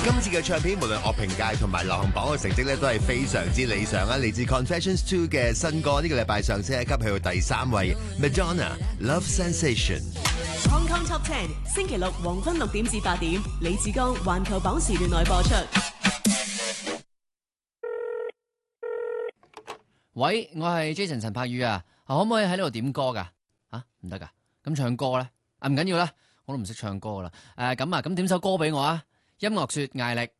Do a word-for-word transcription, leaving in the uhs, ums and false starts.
今次嘅唱片無論樂評界同埋流行榜嘅成績咧都係非常之理想啊！嚟自 Confessions two 嘅新歌，呢、這個禮拜上升一級去到第三位 Madonna Love Sensation。 Hong Kong Top Ten 星期六黃昏六點至八點，李志剛環球榜時段內播出。 喂，我係 Jason 陳柏宇啊，可唔可以喺呢度點歌噶？啊，唔得噶，咁唱歌咧？啊，唔緊要啦，我都唔識唱歌啦。誒、呃，咁啊，咁點首歌俾我啊？音樂說艾力。